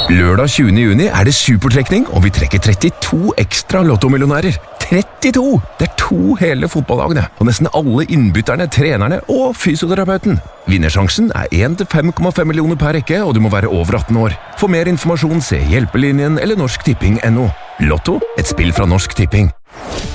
Lørdag 20. juni det supertrekning, og vi trekker 32 ekstra lottomillionærer. 32! Det 2 hele fotballagene, og nesten alle innbytterne, trenerne og fysioterapeuten. Vinnersjansen 1 til 5,5 millioner per rekke, og du må være over 18 år. For mer informasjon se Hjelpelinjen eller Norsk Tipping.no. Lotto, et spill fra Norsk Tipping.